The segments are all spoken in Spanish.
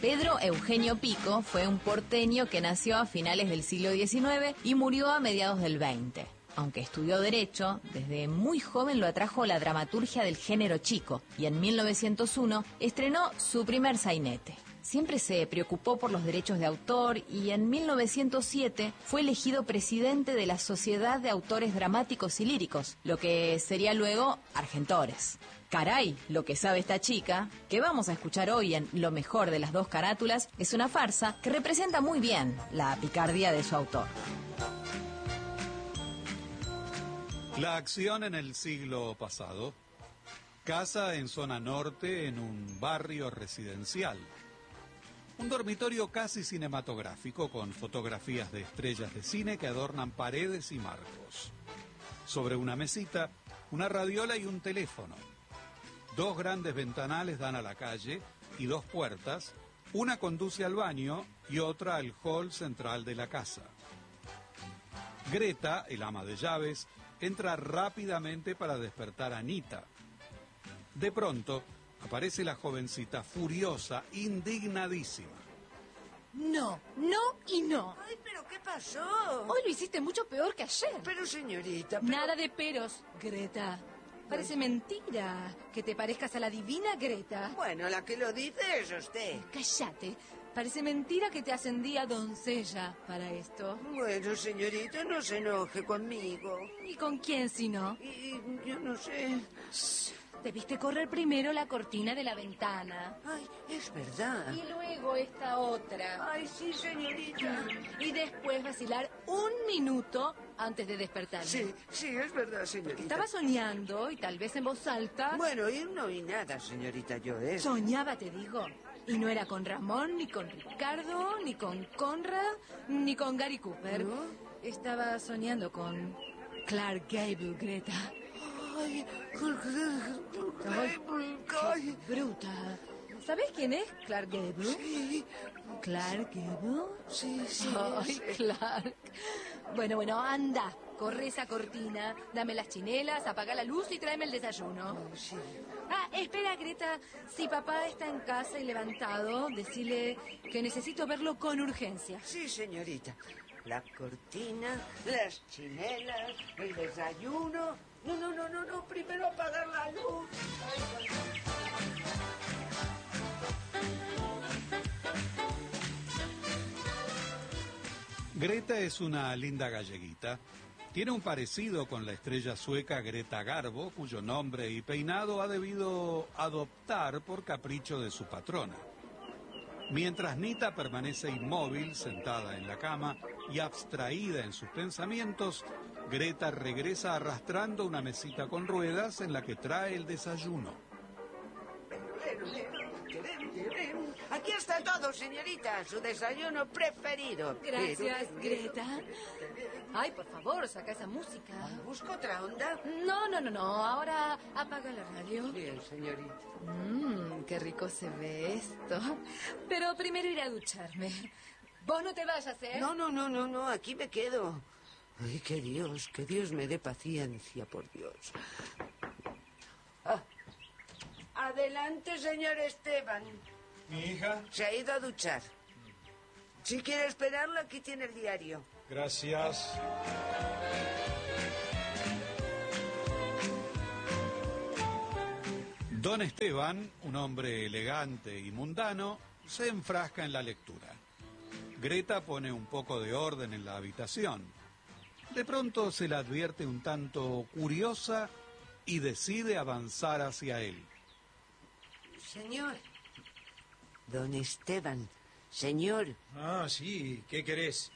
Pedro Eugenio Pico fue un porteño que nació a finales del siglo XIX y murió a mediados del XX. Aunque estudió Derecho, desde muy joven lo atrajo la dramaturgia del género chico y en 1901 estrenó su primer sainete. Siempre se preocupó por los derechos de autor y en 1907 fue elegido presidente de la Sociedad de Autores Dramáticos y Líricos, lo que sería luego Argentores. Caray, lo que sabe esta chica, que vamos a escuchar hoy en Lo mejor de las dos carátulas, es una farsa que representa muy bien la picardía de su autor. La acción en el siglo pasado. Casa en zona norte en un barrio residencial. Un dormitorio casi cinematográfico con fotografías de estrellas de cine que adornan paredes y marcos. Sobre una mesita, una radiola y un teléfono. 2 grandes ventanales dan a la calle y 2 puertas. Una conduce al baño y otra al hall central de la casa. Greta, el ama de llaves, entra rápidamente para despertar a Anita. De pronto, aparece la jovencita furiosa, indignadísima. No, no y no. Ay, ¿pero qué pasó? Hoy lo hiciste mucho peor que ayer. Pero, señorita... Nada de peros, Greta. Parece mentira que te parezcas a la divina Greta. Bueno, la que lo dice es usted. Cállate. Parece mentira que te ascendí a doncella para esto. Bueno, señorita, no se enoje conmigo. ¿Y con quién si no? Y yo no sé... Debiste correr primero la cortina de la ventana. Ay, es verdad. Y luego esta otra. Ay, sí, señorita. Y después vacilar 1 minuto antes de despertarme. Sí, es verdad, señorita. Estaba soñando y tal vez en voz alta. Bueno, y no oí nada, señorita, yo eso. Soñaba, te digo. Y no era con Ramón, ni con Ricardo, ni con Conrad, ni con Gary Cooper. ¿No? Estaba soñando con Clark Gable, Greta. Ay, ¡Qué bruta! ¿Sabes quién es Clark Gable? Sí. ¿Clark Gable? Sí. Ay, Clark. Bueno, anda. Corre esa cortina, dame las chinelas, apaga la luz y tráeme el desayuno. Sí. Ah, espera, Greta. Si papá está en casa y levantado, decile que necesito verlo con urgencia. Sí, señorita. La cortina, las chinelas, el desayuno. No, primero apagar la luz. Greta es una linda galleguita. Tiene un parecido con la estrella sueca Greta Garbo, cuyo nombre y peinado ha debido adoptar por capricho de su patrona. Mientras Nita permanece inmóvil, sentada en la cama y abstraída en sus pensamientos, Greta regresa arrastrando una mesita con ruedas en la que trae el desayuno. Aquí está todo, señorita. Su desayuno preferido. Gracias, Greta. Ay, por favor, saca esa música. ¿Busco otra onda? No. Ahora apaga la radio. Bien, señorita. Qué rico se ve esto. Pero primero iré a ducharme. Vos no te vayas, ¿eh? No. Aquí me quedo. Ay, que Dios me dé paciencia, por Dios. Adelante, señor Esteban. ¿Mi hija? Se ha ido a duchar. Si quiere esperarlo, aquí tiene el diario. Gracias. Don Esteban, un hombre elegante y mundano, se enfrasca en la lectura. Greta pone un poco de orden en la habitación. De pronto se la advierte un tanto curiosa y decide avanzar hacia él. Señor. Don Esteban. Señor. Ah, sí. ¿Qué querés?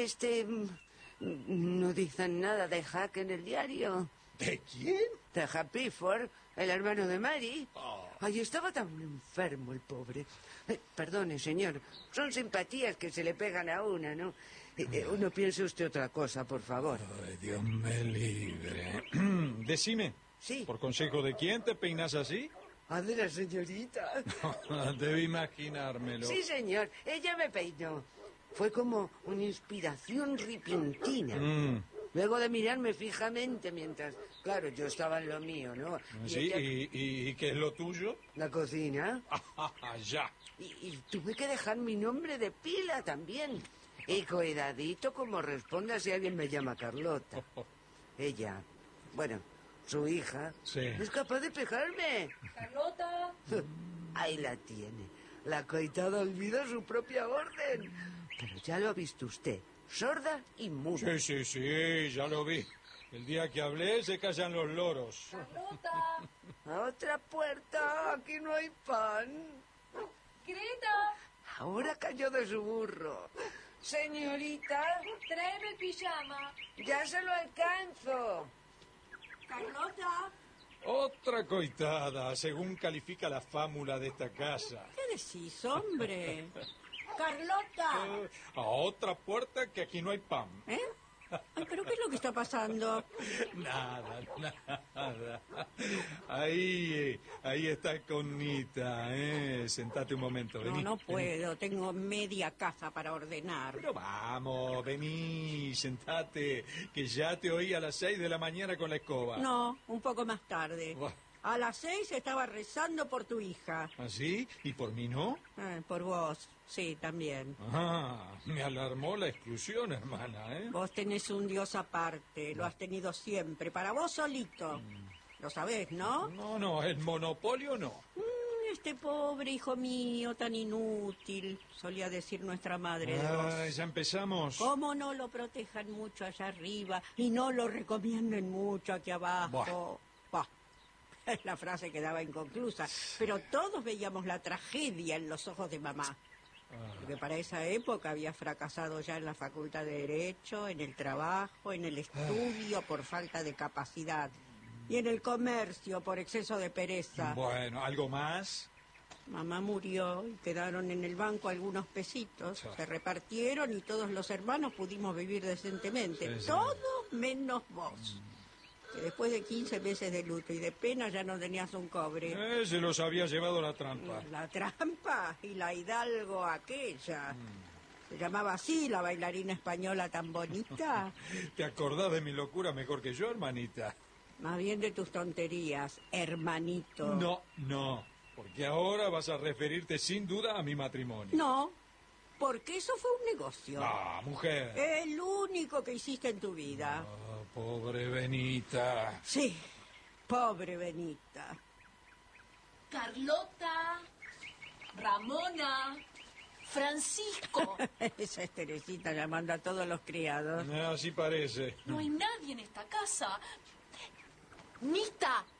No dicen nada de Jack en el diario. ¿De quién? De Jack Pifford, el hermano de Mary. Oh. Ay, estaba tan enfermo el pobre. Perdone, señor. Son simpatías que se le pegan a una, ¿no? No piense usted otra cosa, por favor. Ay, Dios me libre. Decime. Sí. ¿Por consejo de quién te peinas así? De la señorita. Debe imaginármelo. Sí, señor. Ella me peinó. Fue como una inspiración repentina. Luego de mirarme fijamente mientras... Claro, yo estaba en lo mío, ¿no? ¿Sí? ¿Y qué es lo tuyo? La cocina. Ya. Y tuve que dejar mi nombre de pila también. Y cuidadito como responda si alguien me llama Carlota. Ella, bueno, su hija, Sí. es capaz de pegarme. Carlota. Ahí la tiene. La coitada olvida su propia orden. Pero ya lo ha visto usted, sorda y muda. Sí, ya lo vi. El día que hablé se callan los loros. Carlota. A otra puerta, aquí no hay pan. Greta. Ahora cayó de su burro. Señorita, Tráeme el pijama. ya se lo alcanzo. Carlota. Otra coitada, según califica la fámula de esta casa. ¿Qué decís, hombre? Carlota. A otra puerta que aquí no hay pan. ¿Eh? Ay, ¿pero qué es lo que está pasando? Nada. Ahí está Conita, Sentate un momento, No, vení. no puedo. Tengo media casa para ordenar. Pero vamos, vení, sentate, que ya te oí a las 6 de la mañana con la escoba. No, un poco más tarde. Buah. A las 6 estaba rezando por tu hija. ¿Así? ¿Y por mí no? Por vos, sí, también. Me alarmó la exclusión, hermana, Vos tenés un Dios aparte, lo has tenido siempre, para vos solito. Lo sabés, ¿no? No, el monopolio no. Este pobre hijo mío, tan inútil, solía decir nuestra madre de vos. Ay, ya empezamos. ¿Cómo no lo protejan mucho allá arriba y no lo recomienden mucho aquí abajo? Buah. La frase quedaba inconclusa, pero todos veíamos la tragedia en los ojos de mamá. Porque para esa época había fracasado ya en la facultad de Derecho, en el trabajo, en el estudio por falta de capacidad y en el comercio por exceso de pereza. Bueno, ¿algo más? Mamá murió y quedaron en el banco algunos pesitos. Se repartieron y todos los hermanos pudimos vivir decentemente. Sí. Todos menos vos. Que después de 15 meses de luto y de pena ya no tenías un cobre. Se los había llevado la trampa. La trampa y la hidalgo aquella. Se llamaba así la bailarina española tan bonita. ¿Te acordás de mi locura mejor que yo, hermanita? Más bien de tus tonterías, hermanito. No, porque ahora vas a referirte sin duda a mi matrimonio. No, porque eso fue un negocio. Mujer. El único que hiciste en tu vida. Pobre Benita. Sí, pobre Benita. Carlota. Ramona. Francisco. Esa es Teresita llamando a todos los criados. Así parece. No hay nadie en esta casa. Nita.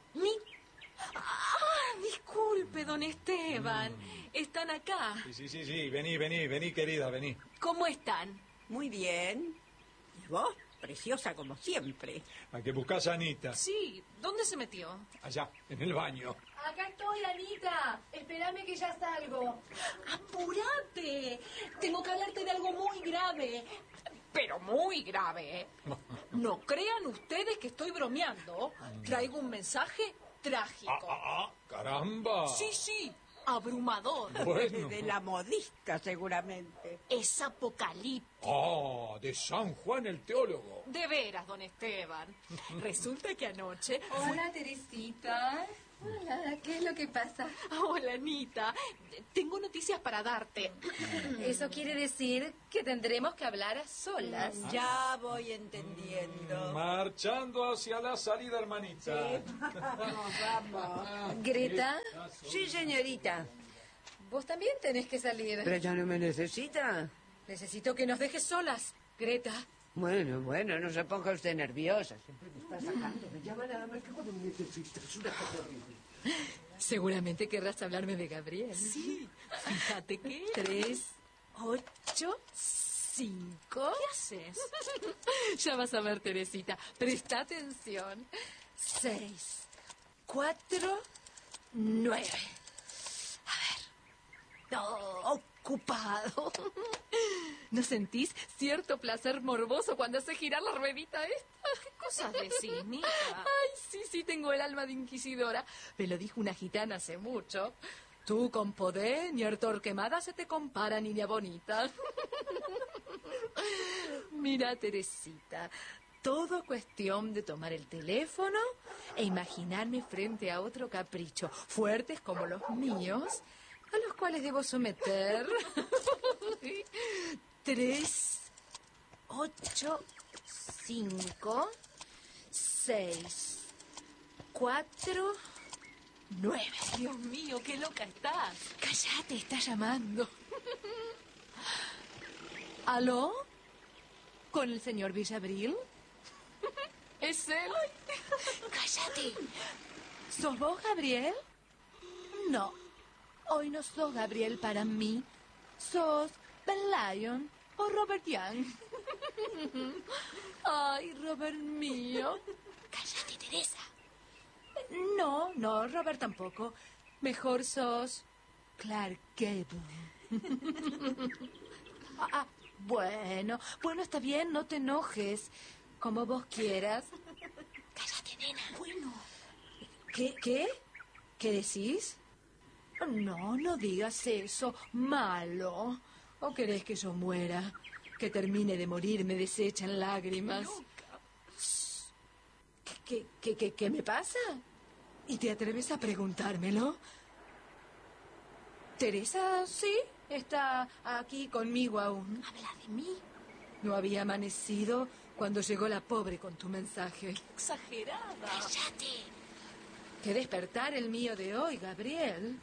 Disculpe, don Esteban. Están acá. Sí. Vení, querida, vení. ¿Cómo están? Muy bien. ¿Y vos? Preciosa como siempre. ¿A que buscas a Anita? Sí. ¿Dónde se metió? Allá, en el baño. Acá estoy, Anita. Espérame que ya salgo. ¡Apúrate! Tengo que hablarte de algo muy grave. Pero muy grave. No crean ustedes que estoy bromeando. Traigo un mensaje trágico. ¡Caramba! Sí. Abrumador. Bueno. De la modista, seguramente. Es apocalíptico. De San Juan el teólogo. De veras, don Esteban. Resulta que anoche... Hola, Teresita. Hola, ¿qué es lo que pasa? Hola, Anita. Tengo noticias para darte. Eso quiere decir que tendremos que hablar a solas. Ya voy entendiendo. Marchando hacia la salida, hermanita. Vamos. Greta, Sí, señorita. vos también tenés que salir. Pero ya no me necesita. Necesito que nos dejes solas, Greta. Bueno, no se ponga usted nerviosa. Siempre me está sacando. Me llama nada más que cuando me necesita. Es una cosa horrible. Seguramente querrás hablarme de Gabriel. Sí. Fíjate que... 3, 8, 5... ¿Qué haces? Ya vas a ver, Teresita. Presta atención. 6, 4, 9. A ver. No, ocupado. ¿No sentís cierto placer morboso cuando hace girar la ruedita esta? ¿Qué cosas decís, Nita? Ay, sí, tengo el alma de inquisidora. Me lo dijo una gitana hace mucho. Tú con poder ni Torquemada se te compara, niña bonita. Mira, Teresita, todo cuestión de tomar el teléfono e imaginarme frente a otro capricho, fuertes como los míos, a los cuales debo someter 3, 8, 5, 6, 4, 9. Dios mío, qué loca estás. Cállate, está llamando. ¿Aló? ¿Con el señor Villabril? ¿Es él? Cállate. ¿Sos vos, Gabriel? No. Hoy no sos Gabriel para mí. Sos Ben Lyon o Robert Young. Ay, Robert mío. Cállate, Teresa. No, Robert tampoco. Mejor sos Clark Gable. Bueno, está bien, no te enojes. Como vos quieras. Cállate, nena. Bueno. ¿Qué? ¿Qué decís? No digas eso. Malo. ¿O querés que yo muera? Que termine de morirme deshecha en lágrimas. ¿Qué me pasa? ¿Y te atreves a preguntármelo? Teresa, sí, está aquí conmigo aún. ¿Habla de mí? No había amanecido cuando llegó la pobre con tu mensaje. ¡Qué exagerada! ¡Cállate! ¡Qué despertar el mío de hoy, Gabriel!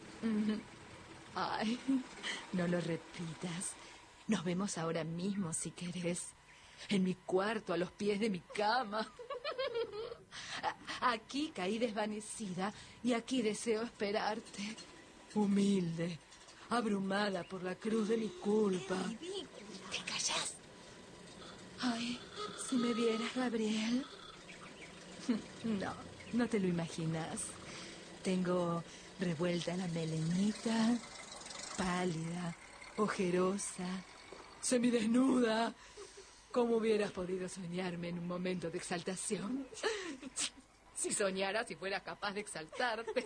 Ay, no lo repitas. Nos vemos ahora mismo, si querés. En mi cuarto, a los pies de mi cama. Aquí caí desvanecida y aquí deseo esperarte. Humilde, abrumada por la cruz de mi culpa. ¿Te callas? Ay, si me vieras, Gabriel. No te lo imaginas. Tengo revuelta la melenita, pálida, ojerosa, semidesnuda. ¿Cómo hubieras podido soñarme en un momento de exaltación? Si soñaras, si fueras capaz de exaltarte.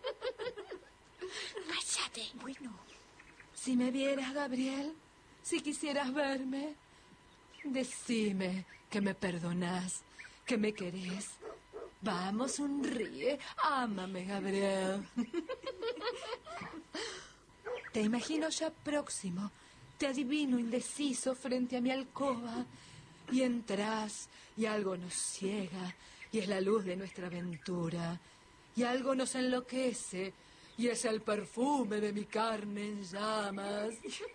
Cállate. Bueno. Si me vieras, Gabriel, si quisieras verme, decime que me perdonás, que me querés. Vamos, sonríe. Ámame, Gabriel. Te imagino ya próximo. Te adivino indeciso frente a mi alcoba. Y entras, y algo nos ciega, y es la luz de nuestra aventura. Y algo nos enloquece, y es el perfume de mi carne en llamas.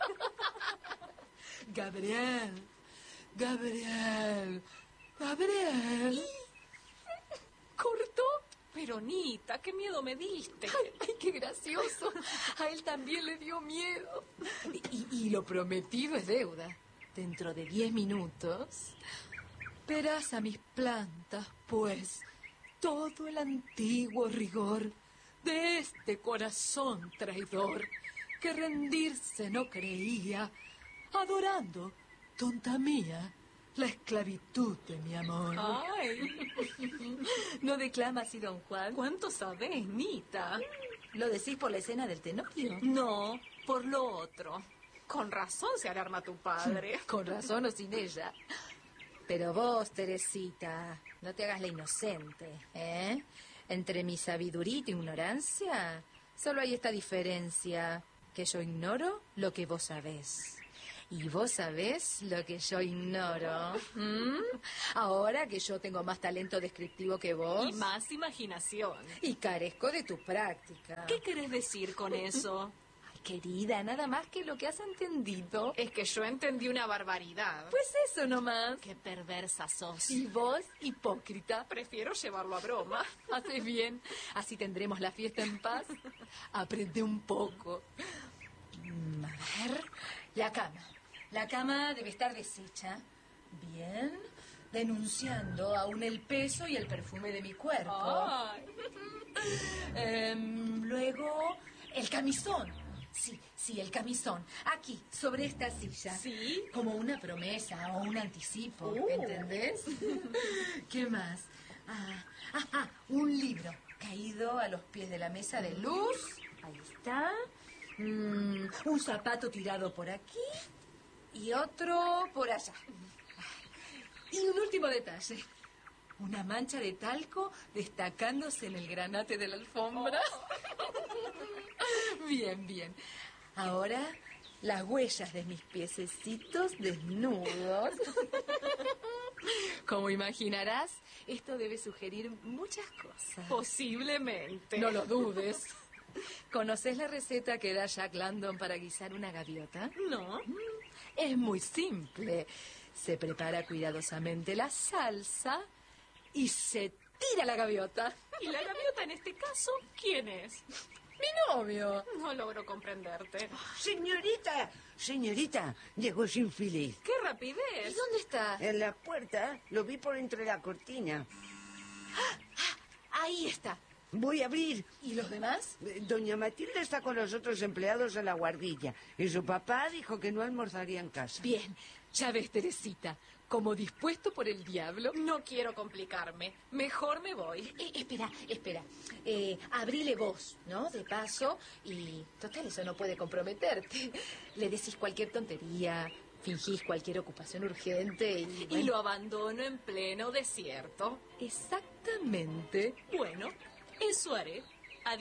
Gabriel, Gabriel, Gabriel. ¿Cortó? Veronita, qué miedo me diste. Ay, qué gracioso. A él también le dio miedo. Y lo prometido es deuda. Dentro de 10 minutos verás a mis plantas, pues, todo el antiguo rigor de este corazón traidor que rendirse no creía, adorando, tonta mía, la esclavitud de mi amor. Ay. ¿No declama así, don Juan? ¿Cuánto sabés, Nita? ¿Lo decís por la escena del Tenorio? No, por lo otro. Con razón se alarma tu padre. Con razón o sin ella. Pero vos, Teresita, no te hagas la inocente, ¿eh? Entre mi sabiduría y tu ignorancia, solo hay esta diferencia, que yo ignoro lo que vos sabés. Y vos sabés lo que yo ignoro. Ahora que yo tengo más talento descriptivo que vos. Y más imaginación. Y carezco de tu práctica. ¿Qué querés decir con eso? Ay, querida, nada más que lo que has entendido. Es que yo entendí una barbaridad. Pues eso nomás. Qué perversa sos. Y vos, hipócrita. Prefiero llevarlo a broma. Haces bien. Así tendremos la fiesta en paz. Aprende un poco. A ver, la cama. La cama debe estar deshecha. Bien. Denunciando aún el peso y el perfume de mi cuerpo. Luego, el camisón. Sí, el camisón. Aquí, sobre esta silla. ¿Sí? Como una promesa o un anticipo. ¿Entendés? ¿Qué más? Un libro caído a los pies de la mesa de luz. Ahí está. Un zapato tirado por aquí. Y otro por allá. Y un último detalle. Una mancha de talco destacándose en el granate de la alfombra. Bien, bien. Ahora, las huellas de mis piececitos desnudos. Como imaginarás, esto debe sugerir muchas cosas. Posiblemente. No lo dudes. ¿Conoces la receta que da Jack London para guisar una gaviota? No. Es muy simple. Se prepara cuidadosamente la salsa y se tira la gaviota. ¿Y la gaviota en este caso quién es? Mi novio. No logro comprenderte. Señorita, llegó su infeliz. ¡Qué rapidez! ¿Y dónde está? En la puerta, lo vi por entre la cortina. Ahí está. Voy a abrir. ¿Y los demás? Doña Matilde está con los otros empleados en la guardilla y su papá dijo que no almorzaría en casa. Bien, ya ves, Teresita, como dispuesto por el diablo. No quiero complicarme. Mejor me voy. Espera. Abrile vos, ¿no? De paso, y total, eso no puede comprometerte. Le decís cualquier tontería, fingís cualquier ocupación urgente y... Y lo abandono en pleno desierto. Exactamente. Bueno, eso haré.